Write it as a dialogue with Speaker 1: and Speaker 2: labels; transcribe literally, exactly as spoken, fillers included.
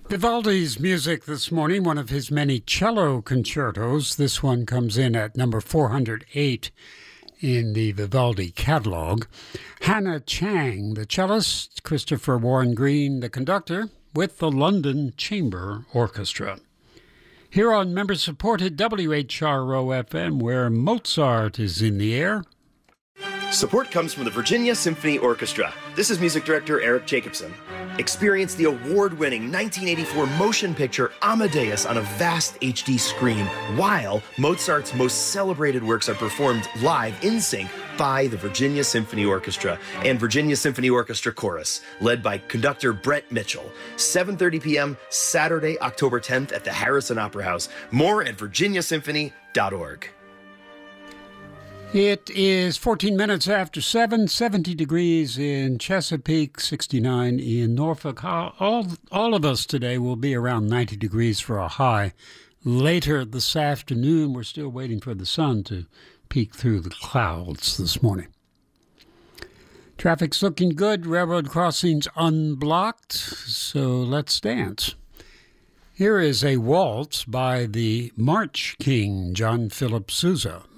Speaker 1: Vivaldi's music this morning, one of his many cello concertos. This one comes in at number four hundred eight in the Vivaldi catalog. Hannah Chang, the cellist, Christopher Warren Green, the conductor, with the London Chamber Orchestra. Here on member-supported W H R O F M, where Mozart is in the air.
Speaker 2: Support comes from the Virginia Symphony Orchestra. This is music director Eric Jacobson. Experience the award-winning nineteen eighty-four motion picture Amadeus on a vast H D screen, while Mozart's most celebrated works are performed live in sync by the Virginia Symphony Orchestra and Virginia Symphony Orchestra Chorus, led by conductor Brett Mitchell. seven thirty p.m. Saturday, October tenth at the Harrison Opera House. More at virginia symphony dot org.
Speaker 1: It is fourteen minutes after seven, seventy degrees in Chesapeake, sixty-nine in Norfolk. All, all of us today will be around ninety degrees for a high. Later this afternoon, we're still waiting for the sun to peek through the clouds this morning. Traffic's looking good, railroad crossings unblocked, so let's dance. Here is a waltz by the March King, John Philip Sousa.